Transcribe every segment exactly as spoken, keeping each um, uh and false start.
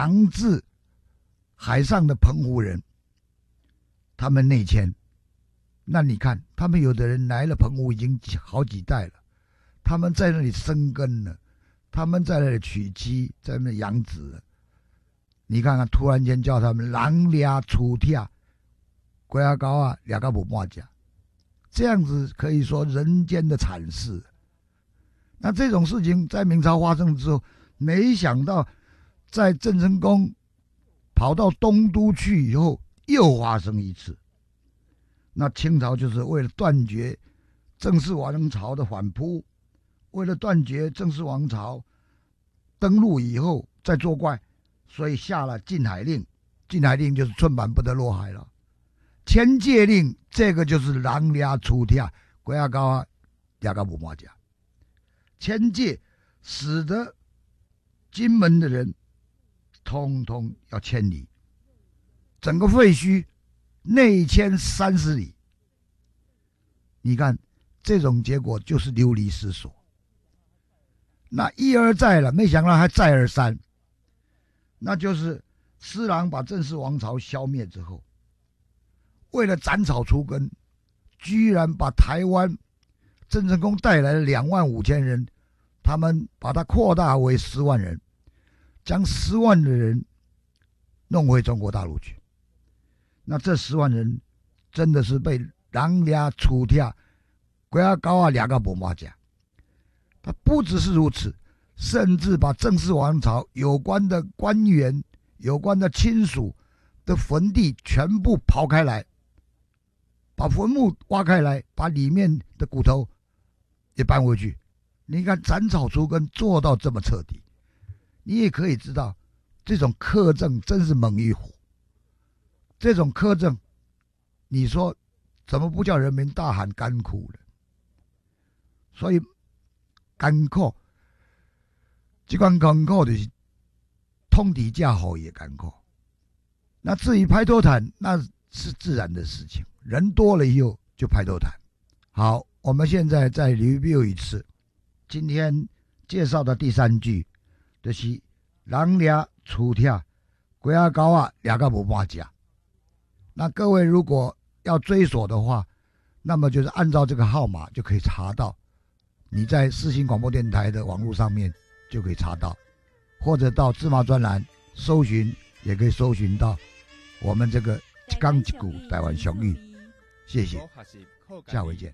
强制海上的澎湖人他们内迁。那你看他们有的人来了澎湖已经好几代了，他们在那里生根了，他们在那里娶妻，在那里养子了。你看看突然间叫他们人抓出跳龟仔高啊两个不半价，这样子可以说人间的惨事。那这种事情在明朝发生之后，没想到在郑成功跑到东都去以后又发生一次。那清朝就是为了断绝郑氏王朝的反扑，为了断绝郑氏王朝登陆以后再作怪，所以下了禁海令。禁海令就是寸板不得落海了。迁界令这个就是人抓出跳龟仔高啊两个不半价。迁界使得金门的人通通要迁离，整个废墟内迁三十里。你看这种结果就是流离失所。那一而再了，没想到还再而三。那就是施琅把郑氏王朝消灭之后，为了斩草除根，居然把台湾郑成功带来了两万五千人，他们把它扩大为十万人，将十万的人弄回中国大陆去。那这十万人真的是被人抓出跳龟仔高啊两个不半价。他不只是如此，甚至把郑氏王朝有关的官员、有关的亲属的坟地全部刨开来，把坟墓挖开来，把里面的骨头也搬回去。你看斩草除根做到这么彻底，你也可以知道这种苛政真是猛于虎。这种苛政，你说怎么不叫人民大喊甘苦呢？所以艰苦，这款艰苦就是通底价好也艰苦。那至于拍拖谈，那是自然的事情，人多了以后就拍拖谈。好，我们现在再 review 一次，今天介绍的第三句就是人抓出跳龟仔高啊两个不半价。那各位如果要追索的话，那么就是按照这个号码就可以查到，你在世新广播电台的网络上面就可以查到，或者到芝麻专栏搜寻，也可以搜寻到我们这个一港一句台湾俗语。谢谢，下回见。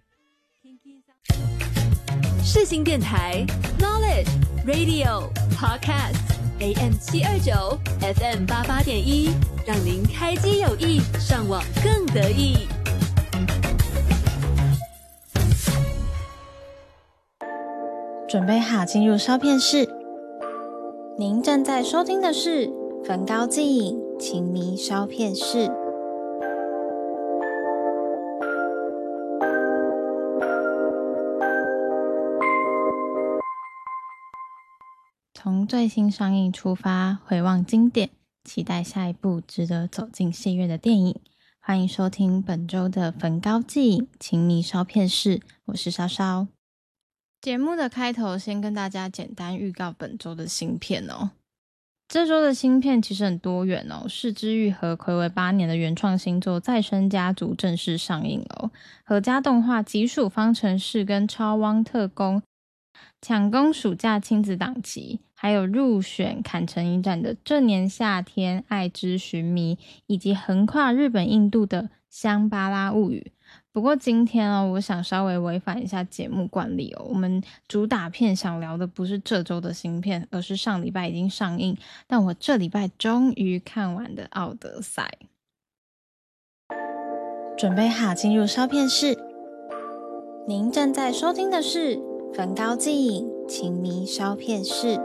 世新电台 Knowledge Radio Podcast A M 七二九 F M 八八点一，让您开机有益，上网更得意。 准备好进入烧片室。您正在收听的是焚高祭影情迷烧片室。从最新上映出发，回望经典，期待下一部值得走进戏院的电影。欢迎收听本周的焚高祭影情迷烧片室，我是烧烧。节目的开头先跟大家简单预告本周的新片哦。这周的新片其实很多元哦，是枝裕和睽违八年的原创新作《再生家族》正式上映哦。合家动画《极暑方程式》跟《超汪特工》抢攻暑假亲子档期，还有入选坎城影展的《这年夏天爱之寻迷》，以及横跨日本印度的《香巴拉物语》。不过今天哦，我想稍微违反一下节目惯例哦，我们主打片想聊的不是这周的新片，而是上礼拜已经上映，但我这礼拜终于看完的《奥德赛》。准备好进入烧片室。您正在收听的是焚高祭影情迷烧片室。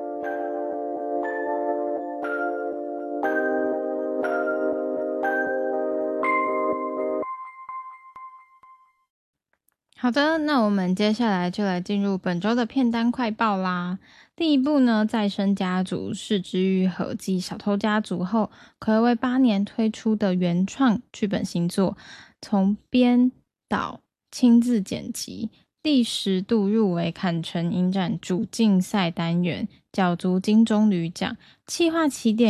好的，那我们接下来就来进入本周的片单快报啦。第一部呢，再生家族是枝裕和继小偷家族后睽违八年推出的原创剧本新作，从编导亲自剪辑，第十度入围坎城影展主竞赛单元角逐金棕榈奖，企划起点